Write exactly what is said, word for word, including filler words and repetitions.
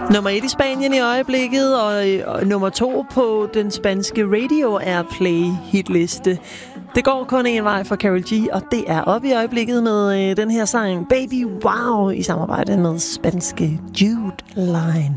Nummer et i Spanien i øjeblikket, og, og nummer to på den spanske Radio Airplay hitliste. Det går kun en vej for Karol G, og det er op i øjeblikket med øh, den her sang Baby Wow i samarbejde med spanske Jude Line.